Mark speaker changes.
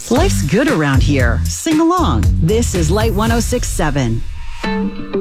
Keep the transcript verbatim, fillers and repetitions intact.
Speaker 1: Life's good around here. Sing along. This is Light one oh six point seven.